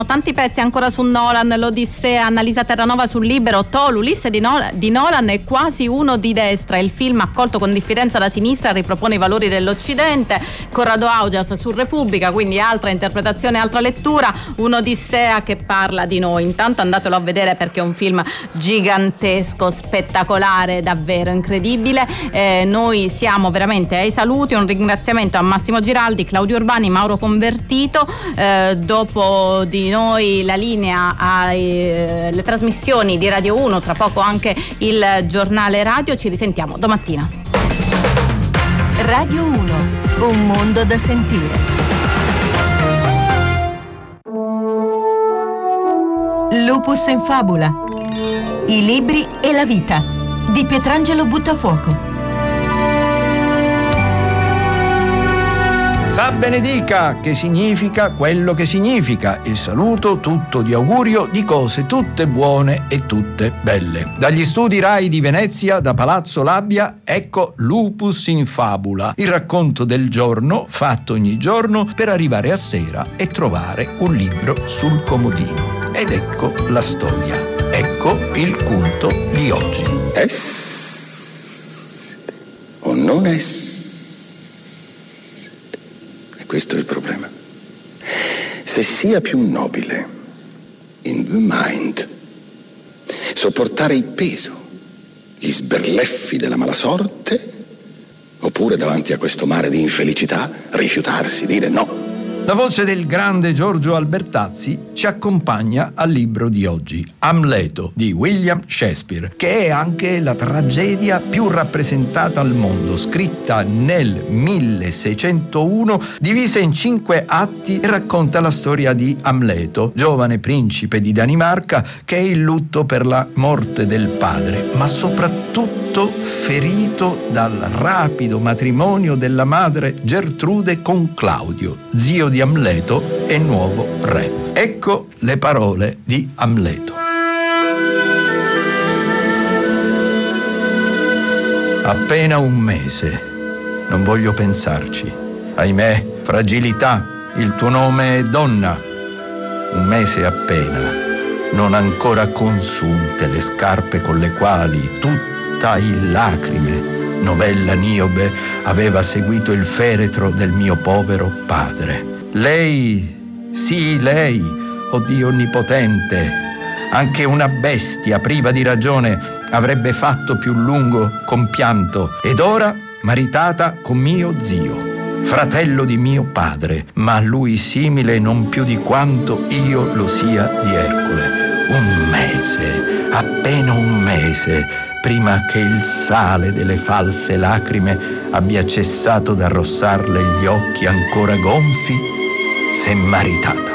Tanti pezzi ancora su Nolan, l'Odissea, Annalisa Terranova sul Libero, l'Ulisse di Nolan è quasi uno di destra, il film accolto con diffidenza da sinistra ripropone i valori dell'Occidente. Corrado Augias su Repubblica, quindi altra interpretazione, altra lettura, un'Odissea che parla di noi. Intanto andatelo a vedere perché è un film gigantesco, spettacolare, davvero incredibile. Noi siamo veramente ai saluti, un ringraziamento a Massimo Giraldi, Claudio Urbani, Mauro Convertito. Dopo di noi la linea alle trasmissioni di Radio 1, tra poco anche il giornale radio. Ci risentiamo domattina. Radio 1, un mondo da sentire. Lupus in fabula, i libri e la vita di Pietrangelo Buttafuoco. Sa benedica, che significa quello che significa. Il saluto tutto di augurio di cose tutte buone e tutte belle. Dagli studi Rai di Venezia, da Palazzo Labbia, ecco Lupus in fabula, il racconto del giorno fatto ogni giorno per arrivare a sera e trovare un libro sul comodino. Ed ecco la storia, ecco il culto di oggi. O non essere. Questo è il problema. Se sia più nobile, in the mind, sopportare il peso, gli sberleffi della malasorte, oppure davanti a questo mare di infelicità rifiutarsi, dire no. La voce del grande Giorgio Albertazzi ci accompagna al libro di oggi, Amleto di William Shakespeare, che è anche la tragedia più rappresentata al mondo, scritta nel 1601, divisa in 5 atti e racconta la storia di Amleto, giovane principe di Danimarca che è in lutto per la morte del padre, ma soprattutto ferito dal rapido matrimonio della madre Gertrude con Claudio, zio di Amleto e nuovo re. Ecco le parole di Amleto. Appena un mese, non voglio pensarci. Ahimè, fragilità, il tuo nome è donna. Un mese appena, non ancora consunte le scarpe con le quali tutta in lacrime Novella Niobe aveva seguito il feretro del mio povero padre. Lei, sì, lei, o Dio onnipotente, anche una bestia priva di ragione avrebbe fatto più lungo compianto, ed ora maritata con mio zio, fratello di mio padre, ma a lui simile non più di quanto io lo sia di Ercole. Un mese, appena un mese, prima che il sale delle false lacrime abbia cessato d'arrossarle gli occhi ancora gonfi, s'è maritata.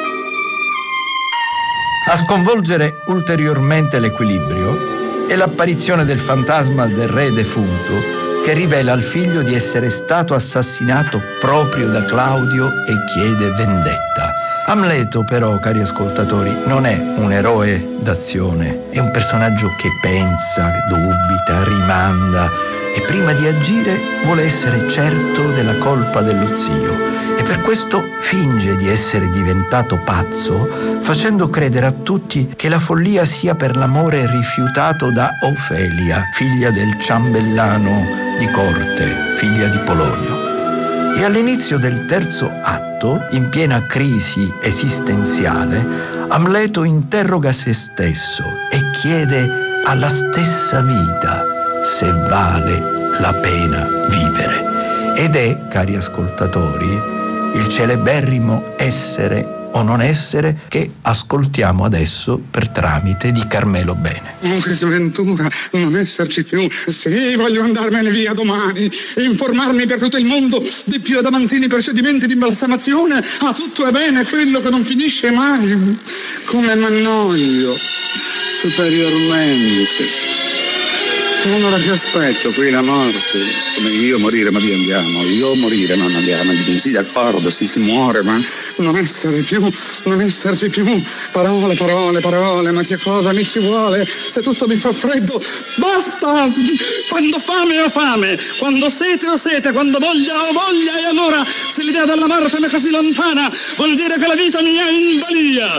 A sconvolgere ulteriormente l'equilibrio è l'apparizione del fantasma del re defunto che rivela al figlio di essere stato assassinato proprio da Claudio e chiede vendetta. Amleto però, cari ascoltatori, non è un eroe d'azione, è un personaggio che pensa, dubita, rimanda e prima di agire vuole essere certo della colpa dello zio e per questo finge di essere diventato pazzo, facendo credere a tutti che la follia sia per l'amore rifiutato da Ofelia, figlia del ciambellano di corte, figlia di Polonio. E all'inizio del terzo atto, in piena crisi esistenziale, Amleto interroga se stesso e chiede alla stessa vita se vale la pena vivere. Ed è, cari ascoltatori, il celeberrimo Essere o non essere che ascoltiamo adesso per tramite di Carmelo Bene. Oh, che sventura non esserci più. Sì, voglio andarmene via domani, informarmi per tutto il mondo di più adamantini procedimenti di imbalsamazione. Ah, tutto è bene, quello che non finisce mai. Come m'annoio superiormente. Allora che aspetto qui la morte? Come io morire, ma via andiamo. Io morire, ma non andiamo. Sì, d'accordo, si muore, ma non essere più, non esserci più. Parole, parole, parole, ma che cosa mi ci vuole? Se tutto mi fa freddo, basta! Quando fame ho fame, quando sete ho sete, quando voglia ho voglia, e allora se l'idea della morte mi è così lontana, vuol dire che la vita mi è in balia.